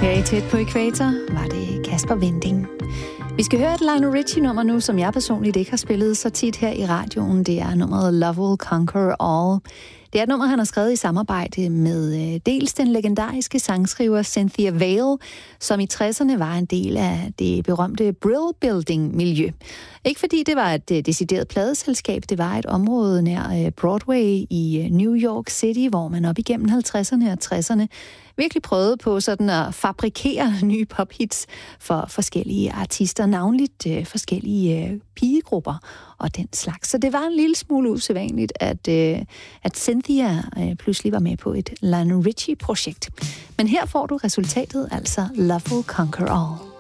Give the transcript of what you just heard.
Her tæt på ækvator var det Kasper Winding. Vi skal høre et Lionel Richie-nummer nu, som jeg personligt ikke har spillet så tit her i radioen. Det er nummeret Love Will Conquer All. Det er et nummer, han har skrevet i samarbejde med dels den legendariske sangskriver Cynthia Vale, som i 60'erne var en del af det berømte Brill Building-miljø. Ikke fordi det var et decideret pladeselskab, det var et område nær Broadway i New York City, hvor man op igennem 50'erne og 60'erne virkelig prøvede på sådan at fabrikere nye pophits for forskellige artister, navnligt forskellige pigegrupper og den slags. Så det var en lille smule usædvanligt, at Cynthia pludselig var med på et Lionel Richie-projekt. Men her får du resultatet, altså Love Will Conquer All.